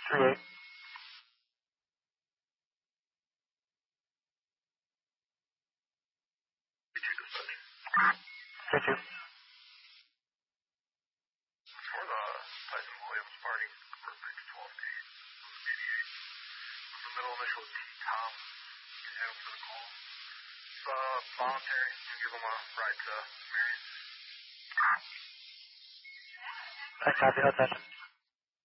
38. Three two. For the Tyson Williams party for bridge 12-8, with the middle initial T Tom, you can head him for the call. It's voluntary, and give him a ride to Marion. I copy, no attention.